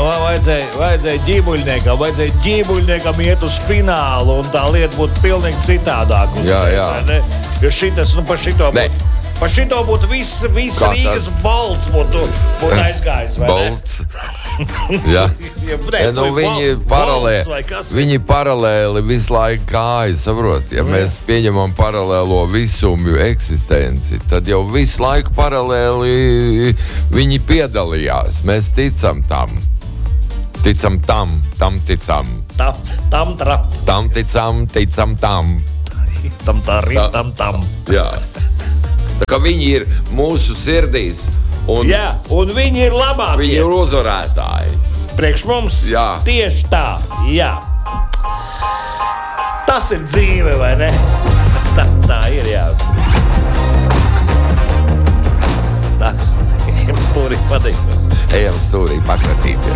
vajadzēja ģībuļniekam iet uz finālu, un tā lieta būtu pilnīgi citādāk. Jā. Jo šitas, pa šito būtu viss Rīgas bolts būtu aizgājis, vai bolts. Jā. Viņi paralēli visu laiku kāja, saprot? Ja mēs pieņemam paralēlo visumu eksistenci, tad jau visu laiku paralēli viņi piedalījās. Mēs ticam tam. Ticam tam ticam. Tam ticam tam. Tam. Jā. Tā kā viņi ir mūsu sirdīs. Un viņi ir labākie. Viņi ir uzvarētāji. Priekš mums? Jā. Tieši tā, jā. Tas ir dzīve, vai ne? Tā ir, jā. Tas ejam stūrī patīk. Ejam stūrī pakratīties.